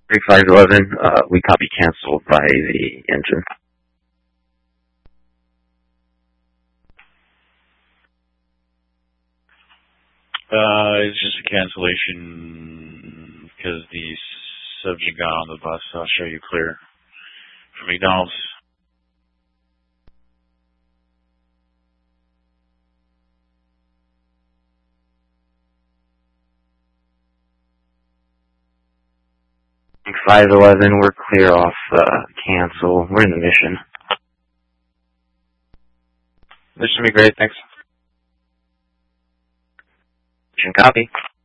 3511, we copy canceled by the engine. It's just a cancellation because the subject got on the bus. I'll show you clear from McDonald's. Mike 511, we're clear off cancel. We're in the mission. This should be great, thanks. Mission copy.